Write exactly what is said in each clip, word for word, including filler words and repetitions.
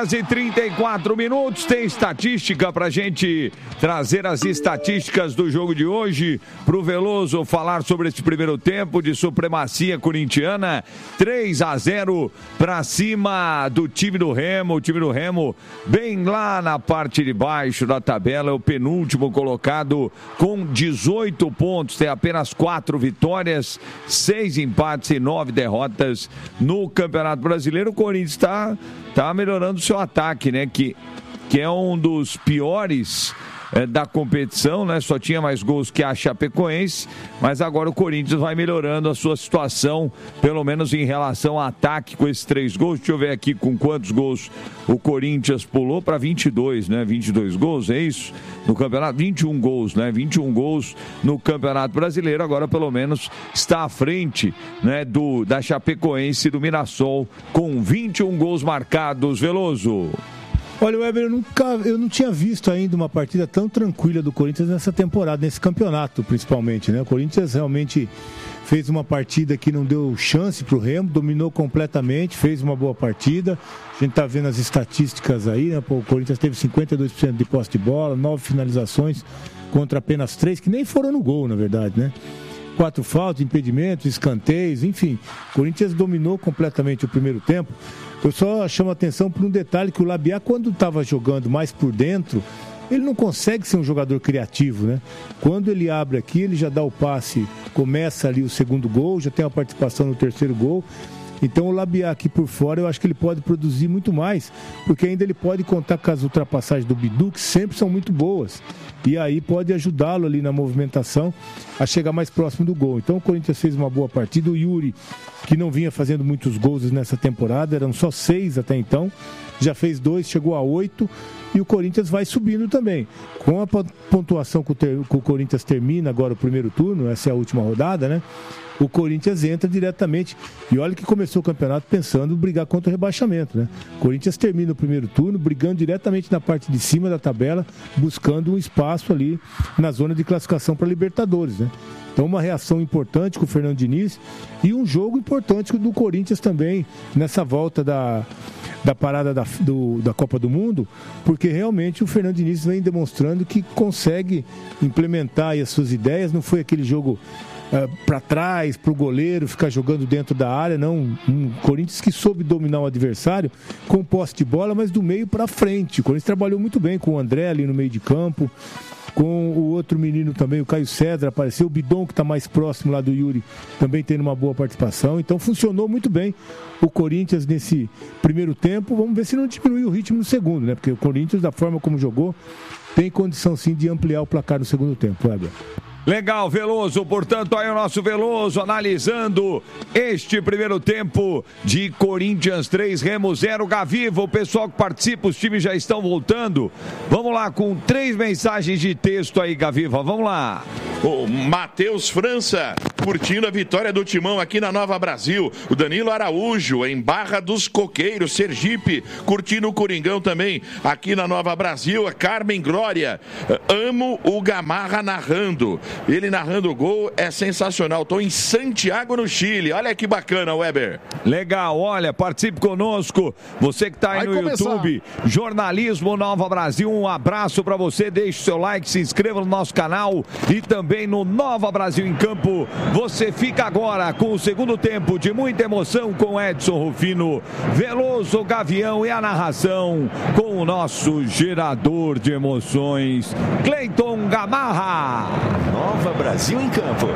horas e trinta e quatro minutos. Tem estatística pra gente trazer as estatísticas do jogo de hoje. Pro Veloso falar sobre esse primeiro tempo de supremacia corintiana. três a zero pra cima do time do Remo. O time do Remo bem lá na parte de baixo da tabela. É o penúltimo colocado com dezoito pontos. Tem apenas quatro vitórias, seis empates e nove derrotas no Campeonato Brasileiro. O Corinthians está tá melhorando o seu ataque, né? Que, que é um dos piores é, da competição, né? Só tinha mais gols que a Chapecoense, mas agora o Corinthians vai melhorando a sua situação, pelo menos em relação ao ataque com esses três gols. Deixa eu ver aqui com quantos gols o Corinthians pulou para vinte e dois, né? vinte e dois gols, é isso? No campeonato, vinte e um gols, né? vinte e um gols no Campeonato Brasileiro. Agora, pelo menos, está à frente, né, do, da Chapecoense e do Mirassol, com vinte e um gols marcados. Veloso. Olha, Weber, eu, nunca, eu não tinha visto ainda uma partida tão tranquila do Corinthians nessa temporada, nesse campeonato, principalmente, né? O Corinthians realmente fez uma partida que não deu chance para o Remo, dominou completamente, fez uma boa partida. A gente está vendo as estatísticas aí, né? Pô, o Corinthians teve cinquenta e dois por cento de posse de bola, nove finalizações contra apenas três, que nem foram no gol, na verdade, né? Quatro faltas, impedimentos, escanteios, enfim. O Corinthians dominou completamente o primeiro tempo. Eu só chamo a atenção por um detalhe, que o Labiá, quando estava jogando mais por dentro, ele não consegue ser um jogador criativo, né? Quando ele abre aqui, ele já dá o passe, começa ali o segundo gol, já tem a participação no terceiro gol. Então o Labiá aqui por fora, eu acho que ele pode produzir muito mais, porque ainda ele pode contar com as ultrapassagens do Bidu, que sempre são muito boas. E aí pode ajudá-lo ali na movimentação a chegar mais próximo do gol. Então o Corinthians fez uma boa partida. O Yuri, que não vinha fazendo muitos gols nessa temporada, eram só seis até então, já fez dois, chegou a oito, e o Corinthians vai subindo também. Com a pontuação que o Corinthians termina agora o primeiro turno, essa é a última rodada, né? O Corinthians entra diretamente, e olha que começou o campeonato pensando em brigar contra o rebaixamento, né? O Corinthians termina o primeiro turno brigando diretamente na parte de cima da tabela, buscando um espaço ali na zona de classificação para Libertadores, né? Então uma reação importante com o Fernando Diniz e um jogo importante do Corinthians também nessa volta da, da parada da, do, da Copa do Mundo, porque realmente o Fernando Diniz vem demonstrando que consegue implementar aí as suas ideias. Não foi aquele jogo Uh, para trás, para o goleiro ficar jogando dentro da área, não. Um Corinthians que soube dominar o adversário com posse de bola, mas do meio para frente. O Corinthians trabalhou muito bem com o André ali no meio de campo, com o outro menino também, o Caio Cedra apareceu, o Bidon, que está mais próximo lá do Yuri, também tendo uma boa participação. Então funcionou muito bem o Corinthians nesse primeiro tempo. Vamos ver se não diminui o ritmo no segundo, né? Porque o Corinthians, da forma como jogou, tem condição sim de ampliar o placar no segundo tempo, Weber. Legal, Veloso. Portanto, aí o nosso Veloso analisando este primeiro tempo de Corinthians três, Remo zero. Gaviva, o pessoal que participa, os times já estão voltando. Vamos lá, com três mensagens de texto aí, Gaviva. Vamos lá. O Matheus França, curtindo a vitória do Timão aqui na Nova Brasil. O Danilo Araújo, em Barra dos Coqueiros, Sergipe, curtindo o Coringão também aqui na Nova Brasil. A Carmen Glória, amo o Gamarra narrando. Ele narrando o gol é sensacional. Estou em Santiago, no Chile. Olha que bacana, Weber. Legal, olha, participe conosco. Você que está aí Vai no começar. YouTube, Jornalismo Nova Brasil. Um abraço para você. Deixe seu like, se inscreva no nosso canal e também no Nova Brasil em Campo. Você fica agora com o segundo tempo de muita emoção com Edson Rufino, Veloso, Gavião e a narração com o nosso gerador de emoções, Cleiton Gamarra. Nova Brasil em Campo.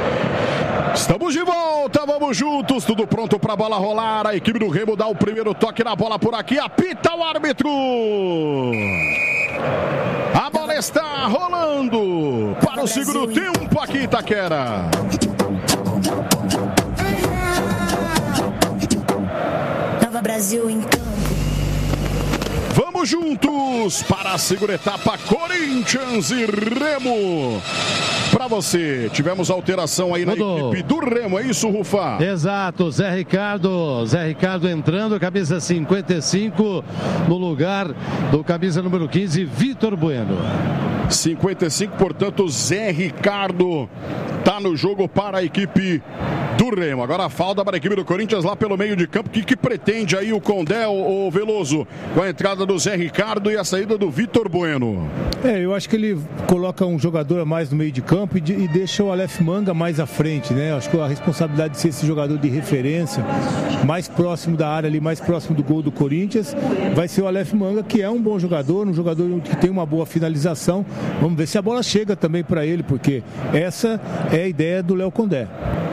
Estamos de volta, vamos juntos, tudo pronto para a bola rolar. A equipe do Remo dá o primeiro toque na bola por aqui, apita o árbitro. A bola está rolando para o segundo tempo aqui, Itaquera. Nova Brasil em Campo. Vamos juntos para a segunda etapa, Corinthians e Remo. Para você, tivemos alteração aí na Mudou. equipe do Remo, é isso, Rufa? Exato, Zé Ricardo, Zé Ricardo entrando, camisa cinquenta e cinco, no lugar do camisa número quinze, Vitor Bueno. cinquenta e cinco, portanto, Zé Ricardo tá no jogo para a equipe do do Remo. Agora a falta para a equipe do Corinthians lá pelo meio de campo. O que, que pretende aí o Condé, o, o Veloso, com a entrada do Zé Ricardo e a saída do Vitor Bueno? É, eu acho que ele coloca um jogador a mais no meio de campo e, de, e deixa o Aleph Manga mais à frente, né? Eu acho que a responsabilidade de ser esse jogador de referência, mais próximo da área ali, mais próximo do gol do Corinthians, vai ser o Aleph Manga, que é um bom jogador, um jogador que tem uma boa finalização. Vamos ver se a bola chega também para ele, porque essa é a ideia do Léo Condé.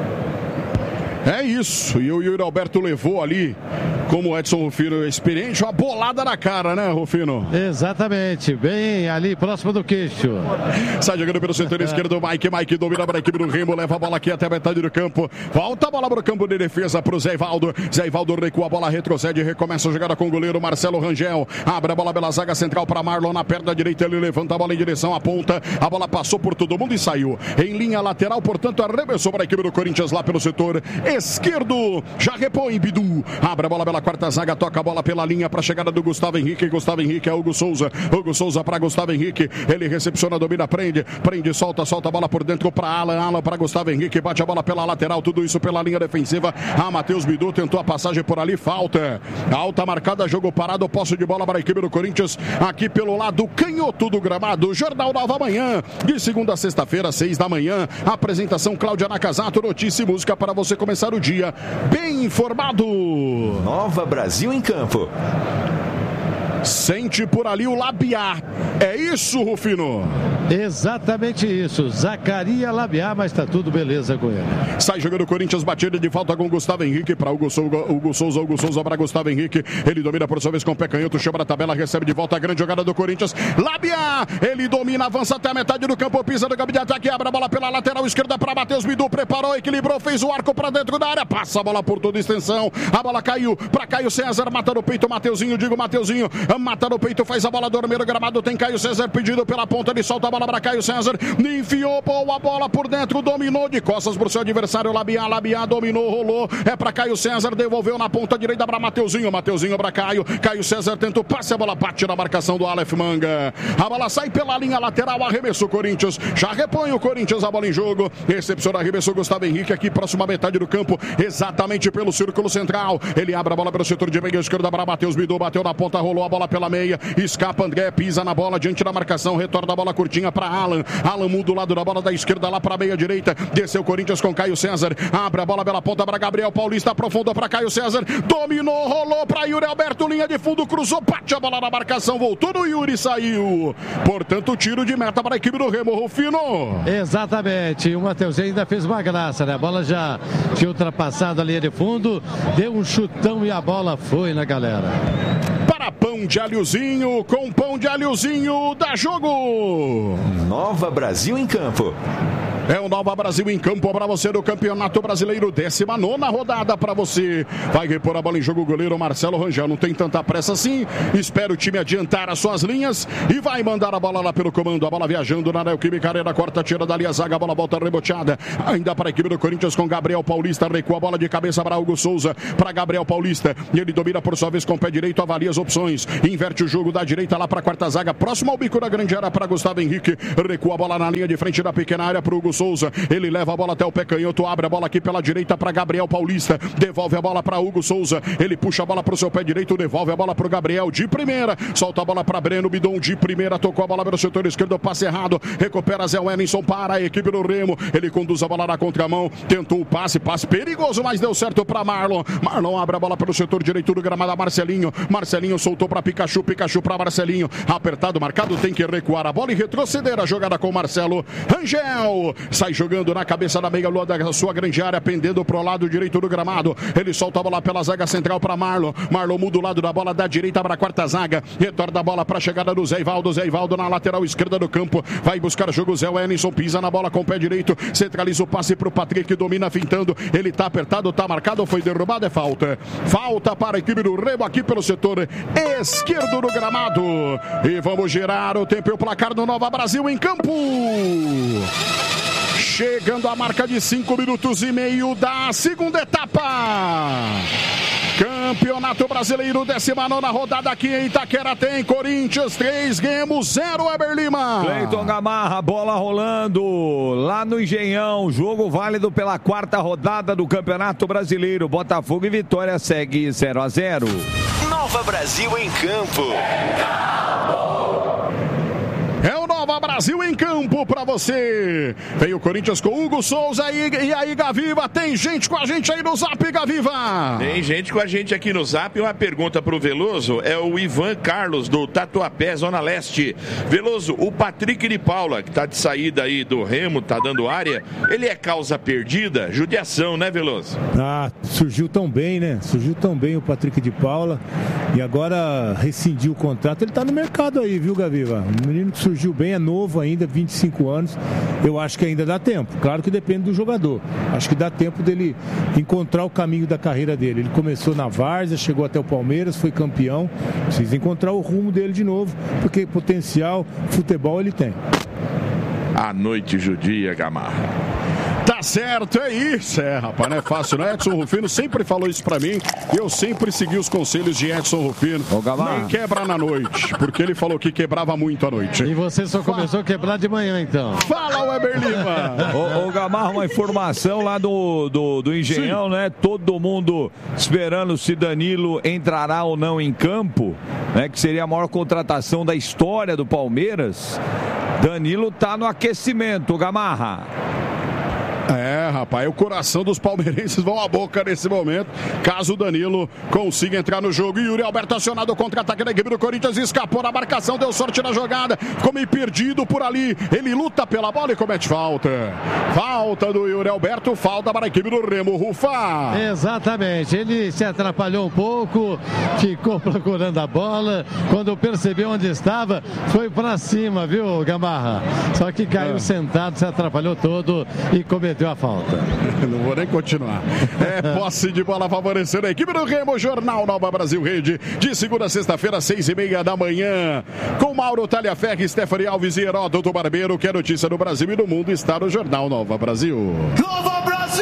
É isso, e o Yuri Alberto levou ali, como o Edson Rufino experiente, uma bolada na cara, né, Rufino? Exatamente, bem ali, próximo do queixo. Sai jogando pelo setor esquerdo, Mike, Mike domina para a equipe do Remo, leva a bola aqui até a metade do campo, volta a bola para o campo de defesa para o Zé Ivaldo, Zé Ivaldo recua a bola, retrocede, recomeça a jogada com o goleiro Marcelo Rangel, abre a bola pela zaga central para Marlon, na perna direita ele levanta a bola em direção à ponta, a bola passou por todo mundo e saiu em linha lateral, portanto arremessou para a equipe do Corinthians lá pelo setor esquerdo, já repõe Bidu, abre a bola pela quarta zaga, toca a bola pela linha para a chegada do Gustavo Henrique, Gustavo Henrique é Hugo Souza, Hugo Souza para Gustavo Henrique, ele recepciona, domina, prende, prende, solta, solta a bola por dentro para Alan, Alan para Gustavo Henrique, bate a bola pela lateral, tudo isso pela linha defensiva, a Matheus Bidu tentou a passagem por ali, falta, alta marcada, jogo parado, posse de bola para a equipe do Corinthians, aqui pelo lado canhoto do gramado, Jornal Nova Manhã, de segunda a sexta-feira, seis da manhã, apresentação Cláudia Nakazato, notícia e música para você começar o dia bem informado. Nova Brasil em campo. Sente por ali o Labiá. É isso, Rufino? Exatamente isso. Zacaria Labiá, mas tá tudo beleza com ele. Sai jogando o Corinthians, batida de falta com Gustavo Henrique para Hugo Souza, Hugo Souza, Hugo Souza para Gustavo Henrique. Ele domina por sua vez com o pé canhoto, chama na tabela, recebe de volta a grande jogada do Corinthians. Labiá, ele domina, avança até a metade do campo, pisa no campo de ataque, abre a bola pela lateral esquerda para Matheus Bidu, preparou, equilibrou, fez o arco para dentro da área, passa a bola por toda a extensão. A bola caiu para Caio César, mata no peito, Mateuzinho, digo Mateuzinho, mata no peito, faz a bola dormir no gramado, tem Caio César pedido pela ponta, ele solta a bola para Caio César, enfiou, pôs a bola por dentro, dominou de costas pro seu adversário, Labiá, Labiá dominou, rolou, é para Caio César, devolveu na ponta direita para Mateuzinho, Mateuzinho para Caio, Caio César tenta o passe, a bola bate na marcação do Aleph Manga, a bola sai pela linha lateral, arremesso o Corinthians, já repõe o Corinthians a bola em jogo, recepciona, arremessou Gustavo Henrique aqui próxima metade do campo, exatamente pelo círculo central, ele abre a bola pelo setor de meia esquerda para Matheus Bidu, bateu na ponta, rolou a bola pela meia, escapa André, pisa na bola, diante da marcação, retorna a bola curtinha para Alan, Alan muda o lado da bola da esquerda lá para a meia direita, desceu o Corinthians com Caio César, abre a bola pela ponta para Gabriel Paulista, aprofundou para Caio César, dominou, rolou para Yuri Alberto, linha de fundo, cruzou, bate a bola na marcação, voltou no Yuri, saiu, portanto tiro de meta para a equipe do Remo, Rufino. Exatamente, o Mateuzinho ainda fez uma graça, né? A bola já tinha ultrapassado a linha de fundo, deu um chutão e a bola foi na galera. Para pão de alhozinho, com pão de alhozinho, dá jogo! Nova Brasil em campo. É o Nova Brasil em campo para você do Campeonato Brasileiro, décima nona rodada para você. Vai repor a bola em jogo o goleiro Marcelo Rangel. Não tem tanta pressa assim. Espera o time adiantar as suas linhas e vai mandar a bola lá pelo comando. A bola viajando na Neoquímica Arena, corta, tira dali a zaga, a bola volta reboteada. Ainda para a equipe do Corinthians com Gabriel Paulista. Recua a bola de cabeça para Hugo Souza, para Gabriel Paulista. E ele domina por sua vez com o pé direito, avalia as opções. Inverte o jogo da direita lá para a quarta zaga, próximo ao bico da grande área para Gustavo Henrique. Recua a bola na linha de frente da pequena área para o Hugo Souza, ele leva a bola até o pé canhoto, abre a bola aqui pela direita para Gabriel Paulista, devolve a bola para Hugo Souza, ele puxa a bola para o seu pé direito, devolve a bola para o Gabriel de primeira, solta a bola para Breno Bidon de primeira, tocou a bola pelo setor esquerdo, passe errado, recupera Zé Wellington para a equipe do Remo, ele conduz a bola na contramão, tentou o passe, passe perigoso, mas deu certo para Marlon, Marlon abre a bola pelo setor direito do gramado, Marcelinho, Marcelinho soltou para Pikachu, Pikachu para Marcelinho, apertado, marcado, tem que recuar a bola e retroceder a jogada com Marcelo Rangel, sai jogando jogando na cabeça da meia lua da sua grande área, pendendo pro lado direito do gramado, ele solta a bola pela zaga central para Marlon, Marlon muda o lado da bola da direita para a quarta zaga, retorna a bola para a chegada do Zé Ivaldo, Zé Ivaldo na lateral esquerda do campo, vai buscar jogo, Zé Wellington pisa na bola com o pé direito, centraliza o passe pro Patrick, domina fintando, ele tá apertado, tá marcado, foi derrubado, é falta, falta para a equipe do Remo aqui pelo setor esquerdo do gramado, e vamos girar o tempo e o placar do Nova Brasil em campo. Chegando a marca de cinco minutos e meio da segunda etapa. Campeonato Brasileiro, décima nona rodada aqui em Itaquera, tem Corinthians três, Remo zero, Weber Lima. Cleiton Gamarra, bola rolando lá no Engenhão, jogo válido pela quarta rodada do Campeonato Brasileiro. Botafogo e Vitória segue zero a zero. Nova Brasil em campo. É o Nova Brasil em campo pra você. Veio o Corinthians com Hugo Souza e, e aí, Gaviva, tem gente com a gente aí no Zap, Gaviva? Tem gente com a gente aqui no Zap. Uma pergunta pro Veloso, é o Ivan Carlos do Tatuapé, Zona Leste. Veloso, o Patrick de Paula, que tá de saída aí do Remo, tá dando área, ele é causa perdida? Judiação, né, Veloso? Ah, surgiu tão bem, né? Surgiu tão bem o Patrick de Paula e agora rescindiu o contrato. Ele tá no mercado aí, viu, Gaviva? Um menino que surgiu bem, é novo ainda, vinte e cinco anos. Eu acho que ainda dá tempo. Claro que depende do jogador. Acho que dá tempo dele encontrar o caminho da carreira dele. Ele começou na Várzea, chegou até o Palmeiras, foi campeão. Precisa encontrar o rumo dele de novo, porque potencial, futebol ele tem. A noite judia, Gamarra. Tá certo, é isso. É, rapaz, não é fácil, né? Edson Rufino sempre falou isso pra mim e eu sempre segui os conselhos de Edson Rufino. Nem quebra na noite, porque ele falou que quebrava muito à noite. E você só começou a quebrar de manhã, então. Fala, Weber Lima! Ô, ô Gamarra, uma informação lá do, do, do Engenhão, Sim. né? Todo mundo esperando se Danilo entrará ou não em campo, né? Que seria a maior contratação da história do Palmeiras. Danilo tá no aquecimento, Gamarra. É, rapaz, o coração dos palmeirenses vão à boca nesse momento, caso o Danilo consiga entrar no jogo. Yuri Alberto acionado, o contra-ataque da equipe do Corinthians, escapou na marcação, deu sorte na jogada, ficou meio perdido por ali, ele luta pela bola e comete falta. Falta do Yuri Alberto, falta para a equipe do Remo, Rufa. Exatamente, ele se atrapalhou um pouco, ficou procurando a bola, quando percebeu onde estava, foi para cima, viu, Gamarra? Só que caiu é. sentado, se atrapalhou todo e cometeu deu a falta. Não vou nem continuar. É posse de bola favorecendo a equipe do Remo. Jornal Nova Brasil Rede, de segunda a sexta-feira, seis e meia da manhã, com Mauro Talhaferri, Stephanie Alves e Heródoto Barbeiro, que é notícia do Brasil e do mundo está no Jornal Nova Brasil. Nova Brasil!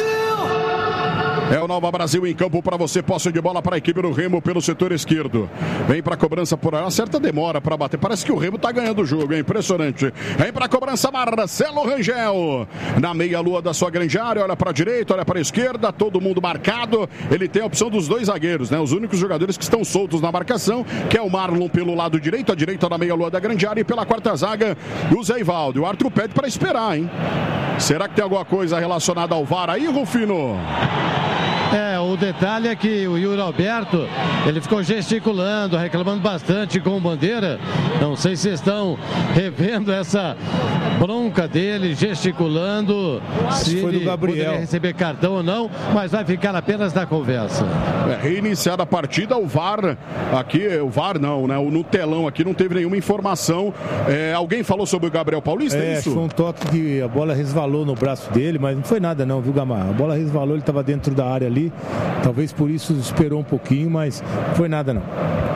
É o Nova Brasil em campo para você, posse de bola para a equipe do Remo pelo setor esquerdo. Vem para a cobrança por aí, uma certa demora para bater. Parece que o Remo está ganhando o jogo, é impressionante. Vem para a cobrança Marcelo Rangel. Na meia-lua da sua grande área, olha para a direita, olha para a esquerda, todo mundo marcado. Ele tem a opção dos dois zagueiros, né? Os únicos jogadores que estão soltos na marcação, que é o Marlon pelo lado direito, a direita da meia-lua da grande área, e pela quarta zaga, o Zé Ivaldo. O árbitro pede para esperar, hein? Será que tem alguma coisa relacionada ao V A R aí, Rufino? É, o detalhe é que o Yuri Alberto, ele ficou gesticulando, reclamando bastante com o Bandeira. Não sei se estão revendo essa bronca dele, gesticulando, se foi ele do Gabriel. poderia receber cartão ou não, mas vai ficar apenas na conversa. É, reiniciada a partida, o V A R aqui, o V A R não, né? No telão aqui não teve nenhuma informação. É, alguém falou sobre o Gabriel Paulista, é, é isso? Foi um toque que a bola resvalou no braço dele, mas não foi nada não, viu, Gamarra? A bola resvalou, ele estava dentro da área ali, talvez por isso esperou um pouquinho, mas não foi nada não.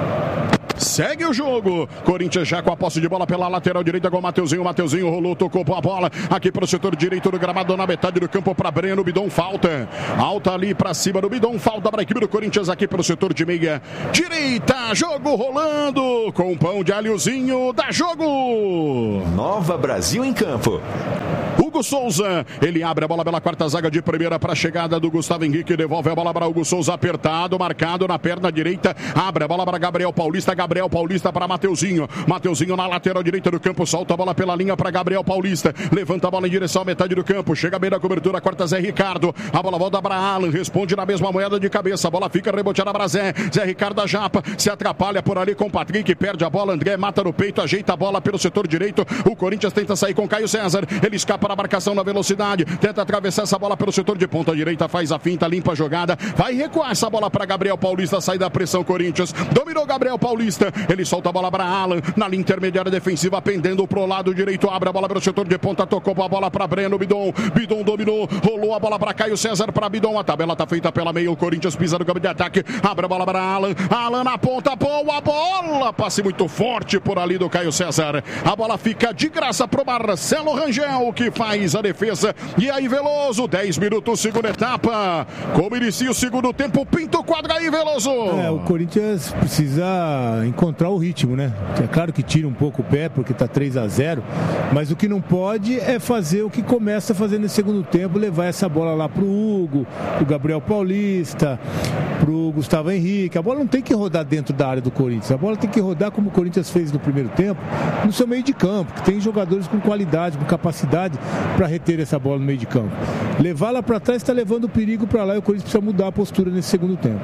Segue o jogo. Corinthians já com a posse de bola pela lateral direita com o Mateuzinho. O Mateuzinho rolou, tocou a bola aqui para o setor direito do gramado, na metade do campo para Breno. Bidon falta. Alta ali para cima do Bidon. Falta para a equipe do Corinthians aqui para o setor de meia direita. Jogo rolando com pão de alhozinho. Dá jogo. Nova Brasil em campo. Hugo Souza, ele abre a bola pela quarta zaga de primeira para a chegada do Gustavo Henrique, devolve a bola para Hugo Souza, apertado, marcado na perna direita, abre a bola para Gabriel Paulista, Gabriel Paulista para Mateuzinho, Mateuzinho na lateral direita do campo, solta a bola pela linha para Gabriel Paulista, levanta a bola em direção à metade do campo, chega bem na cobertura, corta Zé Ricardo, a bola volta para Alan, responde na mesma moeda de cabeça, a bola fica reboteada para Zé, Zé Ricardo a japa, se atrapalha por ali com o Patrick, perde a bola, André mata no peito, ajeita a bola pelo setor direito, o Corinthians tenta sair com Caio César, ele escapa na marcação na velocidade, tenta atravessar essa bola pelo setor de ponta direita, faz a finta, limpa a jogada, vai recuar essa bola para Gabriel Paulista, sai da pressão Corinthians, dominou Gabriel Paulista, ele solta a bola para Alan, na linha intermediária defensiva, pendendo pro lado direito, abre a bola pelo setor de ponta, tocou a bola para Breno, Bidon, Bidon dominou, rolou a bola para Caio César, para Bidon, a tabela tá feita pela meia, o Corinthians pisa no campo de ataque, abre a bola para Alan, Alan na ponta, boa bola, passe muito forte por ali do Caio César, a bola fica de graça pro Marcelo Rangel, que faz faz a defesa. E aí, Veloso, dez minutos, segunda etapa. Como inicia o segundo tempo, pinta o quadro aí, Veloso. É, o Corinthians precisa encontrar o ritmo, né? É claro que tira um pouco o pé, porque tá três a zero, mas o que não pode é fazer o que começa a fazer no segundo tempo, levar essa bola lá pro Hugo, pro Gabriel Paulista, pro Gustavo Henrique. A bola não tem que rodar dentro da área do Corinthians, a bola tem que rodar como o Corinthians fez no primeiro tempo, no seu meio de campo, que tem jogadores com qualidade, com capacidade para reter essa bola no meio de campo. Levar lá para trás está levando o perigo para lá e o Corinthians precisa mudar a postura nesse segundo tempo.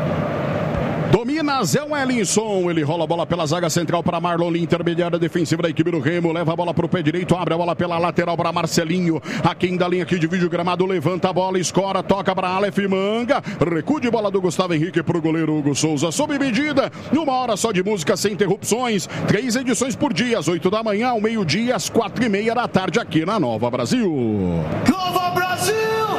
Domina Zé Wellington, ele rola a bola pela zaga central para Marlon, intermediária defensiva da equipe do Remo, leva a bola para o pé direito, abre a bola pela lateral para Marcelinho, aqui da linha que divide o gramado, levanta a bola, escora, toca para Aleph Manga, recuo de bola do Gustavo Henrique para o goleiro Hugo Souza, sob medida, numa hora só de música sem interrupções, três edições por dia, às oito da manhã, ao meio-dia, às quatro e meia da tarde, aqui na Nova Brasil. Nova Brasil!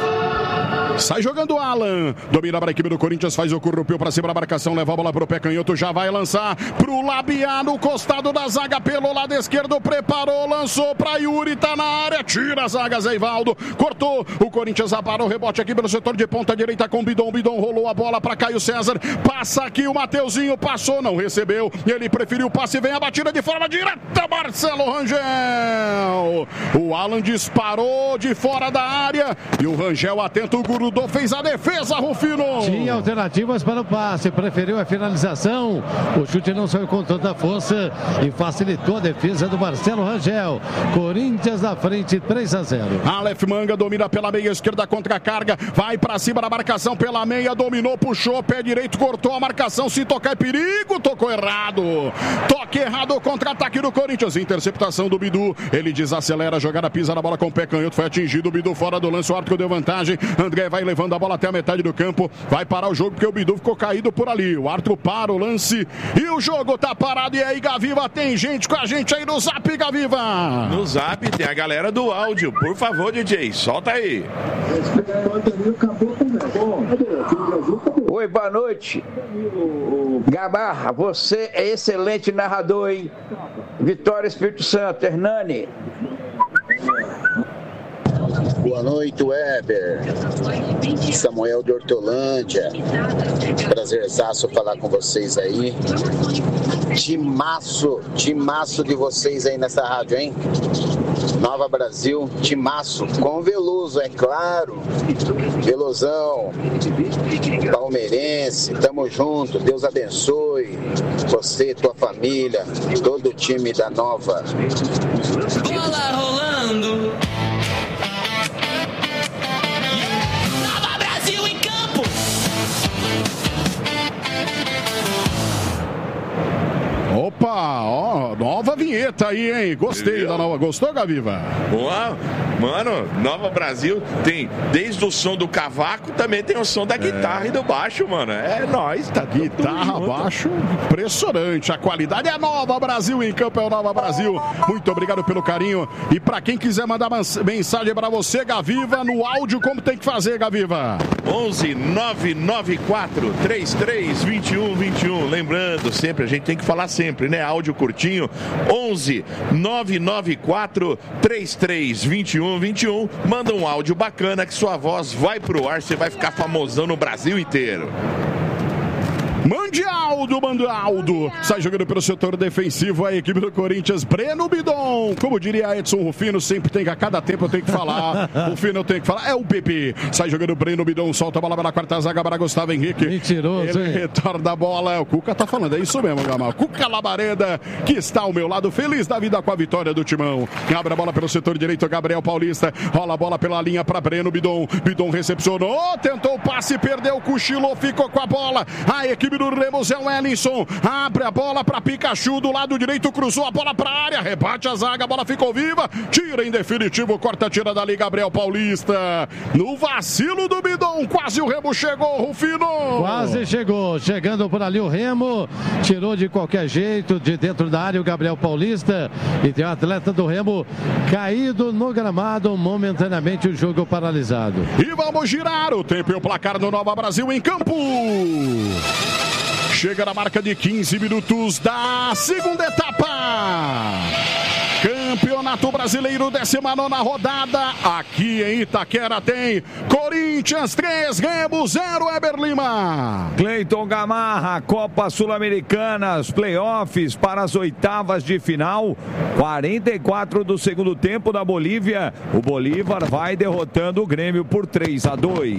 Sai jogando Alan, domina para a equipe do Corinthians, faz o corrupio para cima da marcação, leva a bola para o pé canhoto, já vai lançar para o Labiá no costado da zaga pelo lado esquerdo, preparou, lançou para Yuri, tá na área, tira a zaga, Zé Ivaldo, cortou, o Corinthians aparou o rebote aqui pelo setor de ponta direita com Bidon, Bidon rolou a bola para Caio César, passa aqui o Mateuzinho, passou, não recebeu, ele preferiu o passe, vem a batida de forma direta, Marcelo Rangel, o Alan disparou de fora da área e o Rangel atento, o Guru Grudou, fez a defesa, Rufino. Tinha alternativas para o passe, preferiu a finalização. O chute não saiu com toda a força e facilitou a defesa do Marcelo Rangel. Corinthians na frente, três a zero. Aleph Manga domina pela meia esquerda, contra a carga, vai para cima da marcação pela meia, dominou, puxou, pé direito, cortou a marcação, se tocar é perigo, tocou errado. Toque errado, contra-ataque do Corinthians, interceptação do Bidu, ele desacelera a jogada, pisa na bola com o pé canhoto, foi atingido, o Bidu fora do lance, o árbitro deu vantagem, André vai levando a bola até a metade do campo, vai parar o jogo porque o Bidu ficou caído por ali, o árbitro para o lance e o jogo tá parado. E aí, Gaviva, tem gente com a gente aí no Zap, Gaviva. No Zap tem a galera do áudio, por favor, D J, solta aí. Oi, boa noite. Gabarra, você é excelente narrador, hein? Vitória, Espírito Santo, Hernani. Boa noite, Weber. Samuel de Hortolândia. Prazerzaço falar com vocês aí. Timaço, timaço de vocês aí nessa rádio, hein? Nova Brasil, timaço, com Veloso, é claro. Velozão, palmeirense, tamo junto, Deus abençoe você, tua família, todo o time da Nova. Bola rolando. Opa, ó, nova vinheta aí, hein? Gostei da nova. Gostou, Gaviva? Boa. Mano, Nova Brasil tem, desde o som do cavaco, também tem o som da guitarra é. e do baixo, mano. É nóis, tá guitarra, baixo, impressionante. A qualidade é Nova Brasil em campo, é o Nova Brasil. Muito obrigado pelo carinho. E pra quem quiser mandar mensagem pra você, Gaviva, no áudio, como tem que fazer, Gaviva? onze nove nove quatro três três dois um dois um. Lembrando, sempre, a gente tem que falar sempre, né? Áudio curtinho. onze nove nove quatro três três dois um dois um. Manda um áudio bacana que sua voz vai pro ar, você vai ficar famosão no Brasil inteiro. Mande Aldo, manda Aldo. Sai jogando pelo setor defensivo a equipe do Corinthians, Breno Bidon. Como diria Edson Rufino, sempre tem, a cada tempo eu tenho que falar. Rufino eu tenho que falar, é o P P. Sai jogando Breno Bidon, solta a bola para a quarta zaga para Gustavo Henrique. Mentiroso, Ele hein? retorna a bola, o Cuca tá falando, é isso mesmo, Gamal. Cuca Labareda, que está ao meu lado, feliz da vida com a vitória do Timão. Abre a bola pelo setor direito, Gabriel Paulista. Rola a bola pela linha para Breno Bidon. Bidon recepcionou, tentou o passe, perdeu, cochilou, ficou com a bola. A equipe do Remo, Zé Wellington, abre a bola para Pikachu do lado direito, cruzou a bola para a área, rebate a zaga, a bola ficou viva, tira em definitivo, corta, tira dali Gabriel Paulista. No vacilo do Bidon, quase o Remo chegou, Rufino. Quase chegou, chegando por ali o Remo, tirou de qualquer jeito, de dentro da área o Gabriel Paulista, e tem o atleta do Remo caído no gramado, momentaneamente o jogo paralisado. E vamos girar o tempo e o placar do Nova Brasil em campo. Chega na marca de quinze minutos da segunda etapa. Campeonato Brasileiro, décima nona rodada. Aqui em Itaquera tem Corinthians três, Remo zero, Eber Lima. Cleiton Gamarra, Copa Sul-Americana, os playoffs para as oitavas de final. quarenta e quatro do segundo tempo da Bolívia. O Bolívar vai derrotando o Grêmio por três a dois.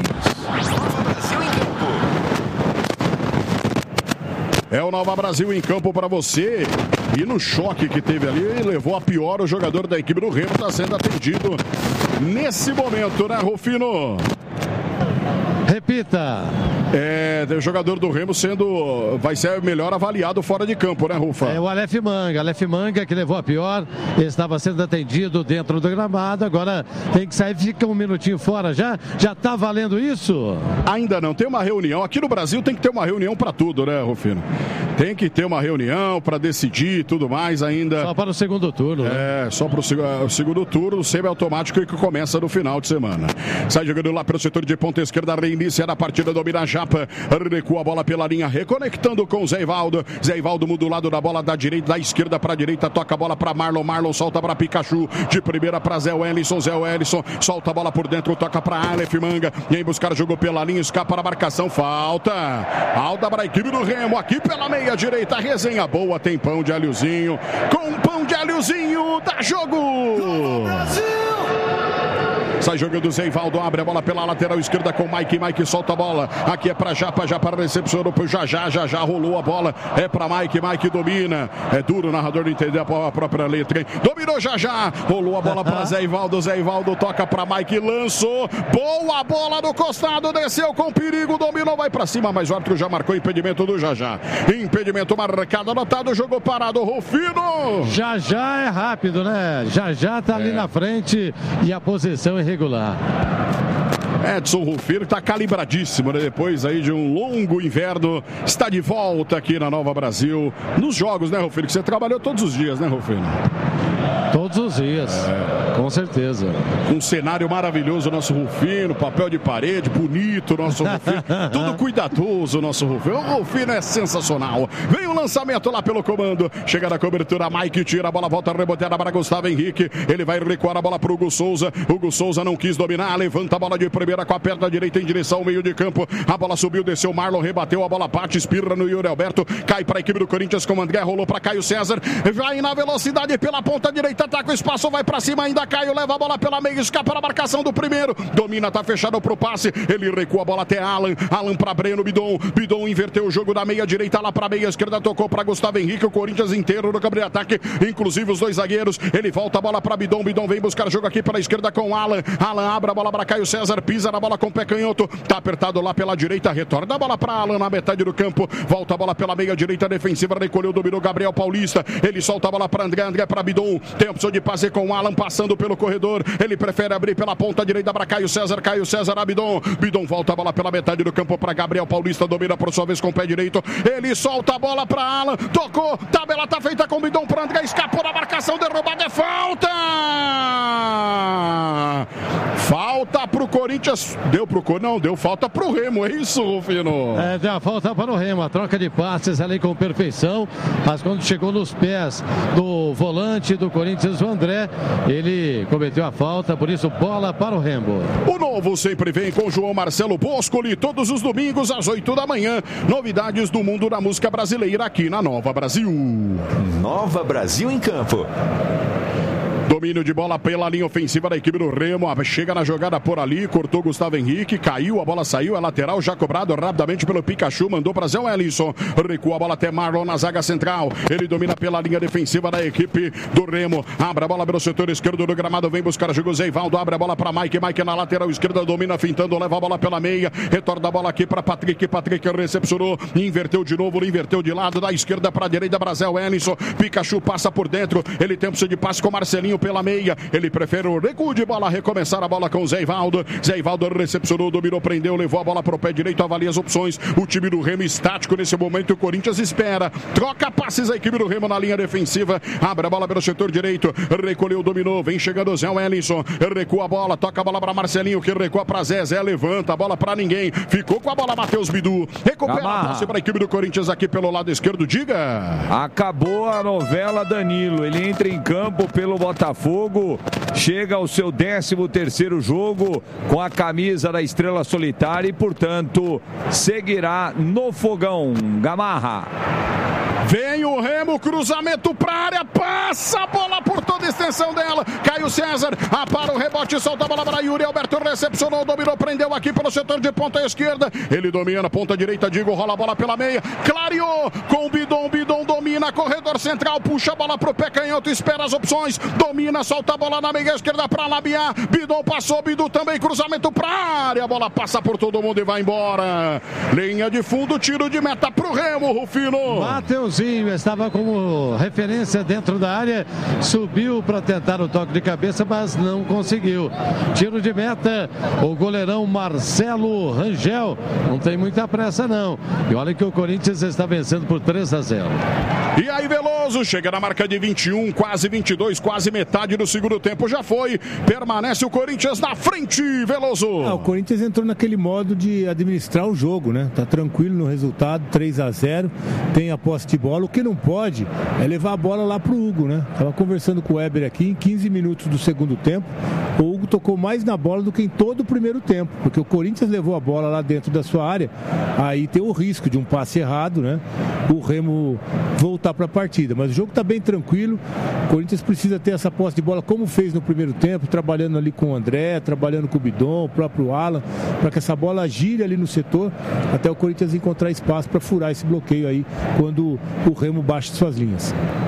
É o Nova Brasil em campo para você. E no choque que teve ali, levou a pior o jogador da equipe do Remo, está sendo atendido nesse momento, né, Rufino? Repita. É, o jogador do Remo sendo, vai ser melhor avaliado fora de campo, né, Rufa? É o Aleph Manga, Aleph Manga que levou a pior, estava sendo atendido dentro do gramado, agora tem que sair, fica um minutinho fora, já já tá valendo isso? Ainda não, tem uma reunião, aqui no Brasil tem que ter uma reunião para tudo, né, Rufino? Tem que ter uma reunião para decidir e tudo mais ainda. Só para o segundo turno, né? É, só para o segundo turno, semi-automático que começa no final de semana. Sai jogando lá pelo setor de ponta esquerda, reinicia a partida, domina a Japa, recua a bola pela linha, reconectando com o Zé Ivaldo. Zé Ivaldo muda o lado da bola da direita, da esquerda para a direita, toca a bola para Marlon, Marlon solta para Pikachu, de primeira para Zé Wellison, Zé Wellison solta a bola por dentro, toca para Aleph Manga, e aí buscar jogo pela linha, escapa a marcação, falta. Alta para a equipe do Remo, aqui pela meia direita, resenha boa, tem pão de alhozinho, com pão de alhozinho, dá jogo! Sai jogando o Zé Ivaldo, abre a bola pela lateral esquerda com Mike, Mike solta a bola, aqui é pra Japa, Japa recepcionou pro Jajá, Jajá rolou a bola, é pra Mike, Mike domina, é duro o narrador não entender a própria letra, hein? Dominou Jajá, rolou a bola pra Zé Ivaldo, Zé Ivaldo toca pra Mike, lançou, boa bola no costado, desceu com perigo, dominou, vai pra cima, mas o árbitro já marcou impedimento do Jajá, impedimento marcado, anotado, jogo parado, Rufino! Jajá é rápido, né? Jajá tá ali é. na frente e a posição é irregular. Edson Rufino está calibradíssimo, né? Depois aí de um longo inverno, está de volta aqui na Nova Brasil, nos jogos, né, Rufino? Que você trabalhou todos os dias, né, Rufino? Todos os dias, é. com certeza. Um cenário maravilhoso, nosso Rufino, papel de parede, bonito, nosso Rufino, tudo cuidadoso, nosso Rufino. O Rufino é sensacional. Vem o lançamento lá pelo comando, chega na cobertura, Mike tira a bola, volta reboteada para Gustavo Henrique, ele vai recuar a bola para o Hugo Souza, Hugo Souza não quis dominar, levanta a bola de primeira com a perna direita em direção ao meio de campo, a bola subiu, desceu, Marlon rebateu, a bola bate, espirra no Yuri Alberto, cai para a equipe do Corinthians com o André, rolou para Caio César, vai na velocidade pela ponta direita, ataca o espaço, vai pra cima ainda, Caio leva a bola pela meia, escapa a marcação do primeiro, domina, tá fechado pro passe, ele recua a bola até Alan, Alan pra Breno, Bidon, Bidon inverteu o jogo da meia direita lá pra meia esquerda, tocou pra Gustavo Henrique, o Corinthians inteiro no campo de ataque, inclusive os dois zagueiros, ele volta a bola pra Bidon, Bidon vem buscar jogo aqui pela esquerda com Alan, Alan abre a bola pra Caio César, pisa na bola com o pé canhoto, tá apertado lá pela direita, retorna a bola pra Alan na metade do campo, volta a bola pela meia direita defensiva, recolheu, dominou Gabriel Paulista, ele solta a bola pra André, André pra Bidon, tem a opção de passe com o Alan passando pelo corredor, ele prefere abrir pela ponta direita para Caio César, Caio César, Abidon, Bidon volta a bola pela metade do campo para Gabriel Paulista, domina por sua vez com o pé direito, ele solta a bola para Alan, tocou, tabela tá feita com o Bidon para André, escapou da marcação, derrubada, é falta! Falta pro Corinthians, deu pro Corinthians, não, deu falta pro Remo, é isso, Rufino? É, deu a falta para o Remo, a troca de passes ali com perfeição, mas quando chegou nos pés do volante do Corinthians, o André, ele cometeu a falta, por isso bola para o Remo. O novo sempre vem com João Marcelo Boscoli, todos os domingos às oito da manhã, novidades do mundo da música brasileira aqui na Nova Brasil. Nova Brasil em campo. Domínio de bola pela linha ofensiva da equipe do Remo. Chega na jogada por ali, cortou Gustavo Henrique, caiu, a bola saiu, é lateral, já cobrado rapidamente pelo Pikachu, mandou para Zé Wellison, recua a bola até Marlon na zaga central. Ele domina pela linha defensiva da equipe do Remo. Abre a bola pelo setor esquerdo do gramado, vem buscar jogo Zé Ivaldo, abre a bola para Mike, Mike na lateral esquerda, domina fintando, leva a bola pela meia, retorna a bola aqui para Patrick, Patrick recepcionou, inverteu de novo, inverteu de lado, da esquerda para a direita para Zé Wellison. Pikachu passa por dentro, ele tem opção de passe com Marcelinho pela pela meia. Ele prefere o recuo de bola, recomeçar a bola com o Zé Ivaldo. Zé Ivaldo recepcionou, dominou, prendeu, levou a bola para o pé direito, avalia as opções. O time do Remo estático nesse momento, o Corinthians espera. Troca passes a equipe do Remo na linha defensiva. Abre a bola pelo setor direito, recolheu, dominou, vem chegando o Zé Wellington. Recua a bola, toca a bola para Marcelinho, que recua para Zé. Zé levanta a bola para ninguém. Ficou com a bola Matheus Bidu. Recupera a posse para a equipe do Corinthians aqui pelo lado esquerdo. Diga. Acabou a novela, Danilo. Ele entra em campo pelo Botafogo. Chega ao seu décimo terceiro jogo com a camisa da Estrela Solitária e, portanto, seguirá no fogão. Gamarra. Vem o Remo, cruzamento para a área, passa a bola por toda a extensão dela. Caio César, apara o rebote, solta a bola para Yuri Alberto, recepcionou, dominou, prendeu aqui pelo setor de ponta esquerda. Ele domina, ponta direita, Digo, rola a bola pela meia, clareou com o Bidon, Bidon domina, corredor central, puxa a bola pro pé canhoto, espera as opções, domina, solta a bola na meia esquerda para Labiar. Bidon passou, Bidu também, cruzamento para a área, a bola passa por todo mundo e vai embora. Linha de fundo, tiro de meta pro Remo, Rufino. Mateus estava como referência dentro da área, subiu para tentar o toque de cabeça, mas não conseguiu. Tiro de meta, o goleirão Marcelo Rangel, não tem muita pressa não. E olha que o Corinthians está vencendo por três a zero. E aí Veloso chega na marca de vinte e um, quase vinte e dois, quase metade do segundo tempo já foi. Permanece o Corinthians na frente, Veloso. Ah, o Corinthians entrou naquele modo de administrar o jogo, né? Tá tranquilo no resultado, três a zero, tem a posse de bola. O que não pode é levar a bola lá pro Hugo, né? Tava conversando com o Weber aqui, em quinze minutos do segundo tempo, o Hugo tocou mais na bola do que em todo o primeiro tempo, porque o Corinthians levou a bola lá dentro da sua área, aí tem o risco de um passe errado, né? O Remo voltar para a partida, mas o jogo tá bem tranquilo. O Corinthians precisa ter essa posse de bola como fez no primeiro tempo, trabalhando ali com o André, trabalhando com o Bidon, o próprio Alan, para que essa bola gire ali no setor, até o Corinthians encontrar espaço para furar esse bloqueio aí, quando o Remo baixa suas linhas.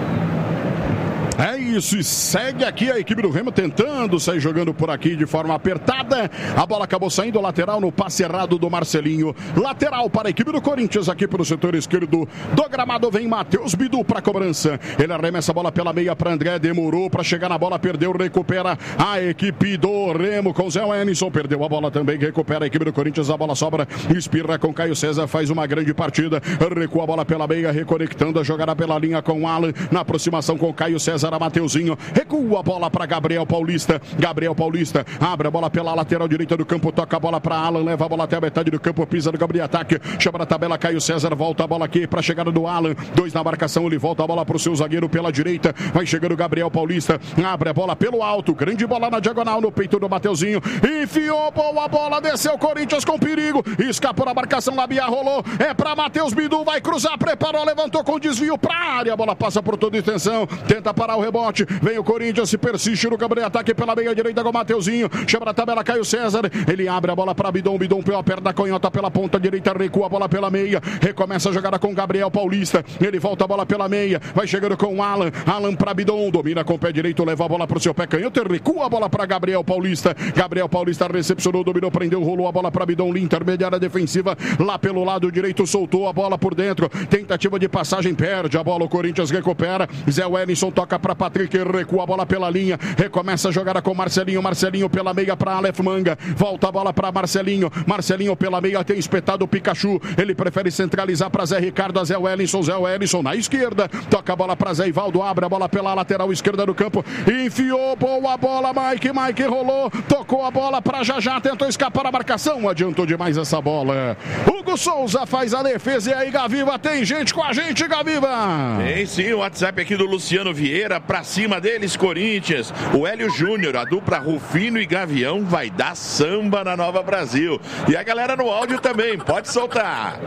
É isso, e segue aqui a equipe do Remo tentando sair jogando por aqui de forma apertada. A bola acabou saindo lateral no passe errado do Marcelinho. Lateral para a equipe do Corinthians aqui pelo setor esquerdo do gramado. Vem Matheus Bidu para a cobrança. Ele arremessa a bola pela meia para André, demorou para chegar na bola, perdeu, recupera a equipe do Remo com Zé Wellington. Perdeu a bola também, recupera a equipe do Corinthians. A bola sobra, espirra com Caio César, faz uma grande partida. Recua a bola pela meia, reconectando a jogada pela linha com o Alan. Na aproximação com Caio César, a Mateuzinho, recua a bola para Gabriel Paulista. Gabriel Paulista abre a bola pela lateral direita do campo, toca a bola para Alan, leva a bola até a metade do campo, pisa no Gabriel ataque, chama na tabela Caio César, volta a bola aqui para a chegada do Alan, dois na marcação, ele volta a bola para o seu zagueiro pela direita, vai chegando Gabriel Paulista, abre a bola pelo alto, grande bola na diagonal no peito do Mateuzinho, enfiou, boa bola, desceu Corinthians com perigo, escapou na marcação, Labiar rolou, é para Matheus Bidu, vai cruzar, preparou, levantou com desvio para a área, a bola passa por toda a extensão, tenta parar o rebote, vem o Corinthians, se persiste no Gabriel ataque pela meia direita com o Mateuzinho, chama na tabela Caio César, ele abre a bola para Bidon, Bidon pela perna, canhota pela ponta direita, recua a bola pela meia, recomeça a jogada com Gabriel Paulista, ele volta a bola pela meia, vai chegando com o Alan, Alan para Bidon, domina com o pé direito, leva a bola para o seu pé canhoto, recua a bola para Gabriel Paulista, Gabriel Paulista recepcionou, dominou, prendeu, rolou a bola para Bidon, linha intermediária defensiva, lá pelo lado direito, soltou a bola por dentro, tentativa de passagem, perde a bola, o Corinthians recupera, Zé Wellington toca para Patrick, recua a bola pela linha, recomeça a jogada com Marcelinho, Marcelinho pela meia para Aleph Manga, volta a bola para Marcelinho, Marcelinho pela meia, tem espetado o Pikachu, ele prefere centralizar para Zé Ricardo, Zé Wellington, Zé Wellington na esquerda, toca a bola para Zé Ivaldo, abre a bola pela lateral esquerda do campo, enfiou, boa bola, Mike, Mike rolou, tocou a bola para Jajá, tentou escapar da marcação, adiantou demais essa bola, Hugo Souza faz a defesa, e aí Gaviva, tem gente com a gente, Gaviva! Tem sim, o WhatsApp aqui do Luciano Vieira, pra cima deles, Corinthians, o Hélio Júnior, a dupla Rufino e Gavião vai dar samba na Nova Brasil, e a galera no áudio também, pode soltar.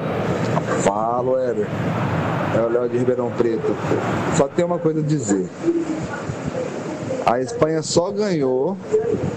Fala, Hélio, é o Léo de Ribeirão Preto, só tem uma coisa a dizer, a Espanha só ganhou